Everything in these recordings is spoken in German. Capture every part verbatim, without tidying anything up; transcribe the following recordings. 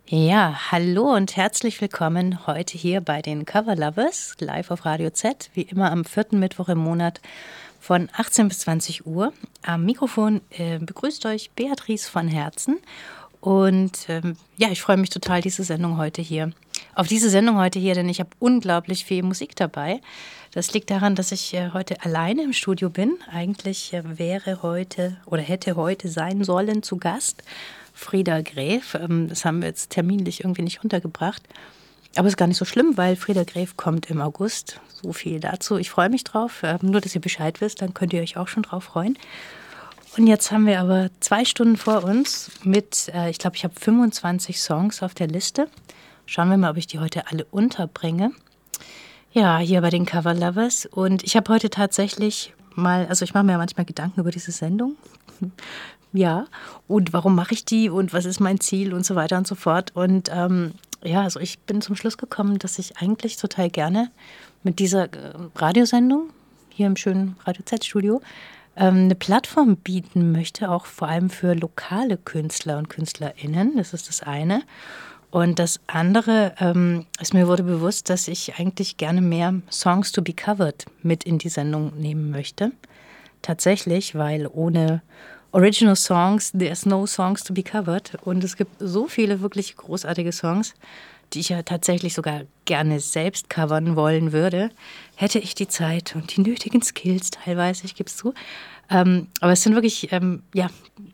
Ja, hallo und herzlich willkommen heute hier bei den Cover Lovers, live auf Radio Z, wie immer am vierten Mittwoch im Monat von achtzehn bis zwanzig Uhr. Am Mikrofon äh, begrüßt euch Beatrice von Herzen und ähm, ja, ich freue mich total, diese Sendung heute hier, auf diese Sendung heute hier, denn ich habe unglaublich viel Musik dabei. Das liegt daran, dass ich äh, heute alleine im Studio bin. Eigentlich äh, wäre heute oder hätte heute sein sollen zu Gast Frieda Gräf. Ähm, das haben wir jetzt terminlich irgendwie nicht untergebracht. Aber ist gar nicht so schlimm, weil Frieda Gräf kommt im August. So viel dazu. Ich freue mich drauf. Ähm, nur, dass ihr Bescheid wisst, dann könnt ihr euch auch schon drauf freuen. Und jetzt haben wir aber zwei Stunden vor uns mit, äh, ich glaube, ich habe fünfundzwanzig Songs auf der Liste. Schauen wir mal, ob ich die heute alle unterbringe. Ja, hier bei den Cover Lovers. Und ich habe heute tatsächlich mal, also ich mache mir ja manchmal Gedanken über diese Sendung. Ja, und warum mache ich die und was ist mein Ziel und so weiter und so fort. Und ähm, ja, also ich bin zum Schluss gekommen, dass ich eigentlich total gerne mit dieser äh, Radiosendung hier im schönen Radio Z-Studio ähm, eine Plattform bieten möchte, auch vor allem für lokale Künstler und KünstlerInnen. Das ist das eine. Und das andere ähm, ist, mir wurde bewusst, dass ich eigentlich gerne mehr Songs to be covered mit in die Sendung nehmen möchte. Tatsächlich, weil ohne Original Songs, there's no songs to be covered. Und es gibt so viele wirklich großartige Songs, die ich ja tatsächlich sogar gerne selbst covern wollen würde. Hätte ich die Zeit und die nötigen Skills teilweise, ich gebe es zu. Ähm, aber es sind wirklich, ähm, ja,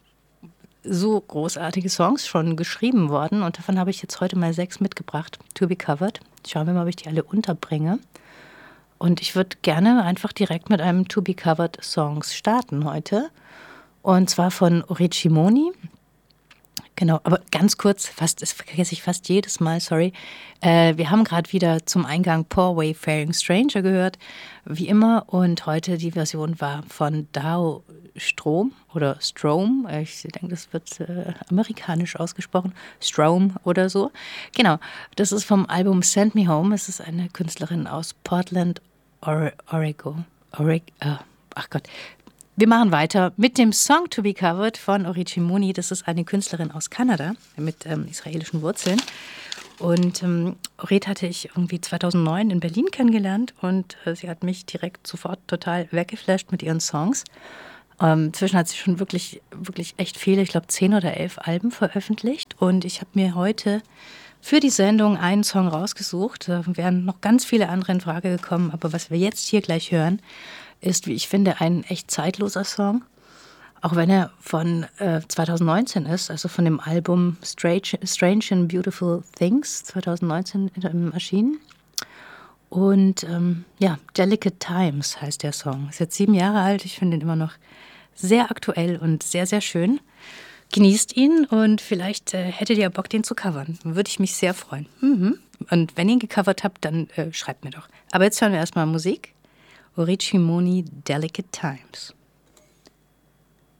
so großartige Songs schon geschrieben worden. Und davon habe ich jetzt heute mal sechs mitgebracht, to be covered. Schauen wir mal, ob ich die alle unterbringe. Und ich würde gerne einfach direkt mit einem to be covered Songs starten heute. Und zwar von Oricimoni. Genau, aber ganz kurz, fast, das vergesse ich fast jedes Mal, sorry. Äh, wir haben gerade wieder zum Eingang Poor Wayfaring Stranger gehört, wie immer. Und heute die Version war von Dao Strom oder Strom. Ich denke, das wird äh, amerikanisch ausgesprochen. Strom oder so. Genau, das ist vom Album Send Me Home. Es ist eine Künstlerin aus Portland, Or- Oregon. Oreg- äh, ach Gott. Wir machen weiter mit dem Song to be covered von Oricimoni. Das ist eine Künstlerin aus Kanada mit ähm, israelischen Wurzeln. Und ähm, Oret hatte ich irgendwie zweitausendneun in Berlin kennengelernt und äh, sie hat mich direkt sofort total weggeflasht mit ihren Songs. Ähm, inzwischen hat sie schon wirklich, wirklich echt viele, ich glaube zehn oder elf Alben veröffentlicht. Und ich habe mir heute für die Sendung einen Song rausgesucht. Da wären noch ganz viele andere in Frage gekommen, aber was wir jetzt hier gleich hören, ist, wie ich finde, ein echt zeitloser Song. Auch wenn er von äh, zweitausendneunzehn ist, also von dem Album Strange, Strange and Beautiful Things, zweitausendneunzehn erschienen. Und ähm, ja, Delicate Times heißt der Song. Ist jetzt sieben Jahre alt, ich finde ihn immer noch sehr aktuell und sehr, sehr schön. Genießt ihn und vielleicht äh, hättet ihr Bock, den zu covern. Würde ich mich sehr freuen. Mhm. Und wenn ihr ihn gecovert habt, dann äh, schreibt mir doch. Aber jetzt hören wir erstmal Musik. Oricimoni, Delicate Times.